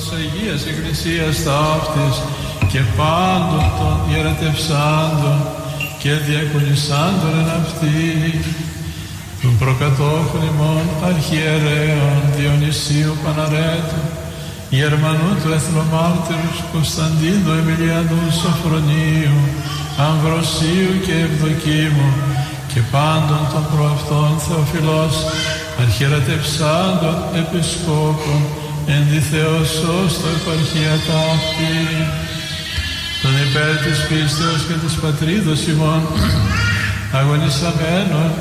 Αγίας Εκκλησίας ταύτης και πάντων των ιερατευσάντων και διακονισάντων εν αυτή, των προκατόχων ημών αρχιερέων Διονυσίου Παναρέτου, Γερμανού του Εθνομάρτυρους Κωνσταντίνου Εμιλιανού Σοφρονίου, Αμβροσίου και Ευδοκίμου και πάντων των προαυτών Θεοφιλός αρχιερατευσάντων επισκόπων εν τη Θεοσός το επαρχία ταύτη, τον υπέρ της πίστεως και της πατρίδος ημών αγωνισαμένων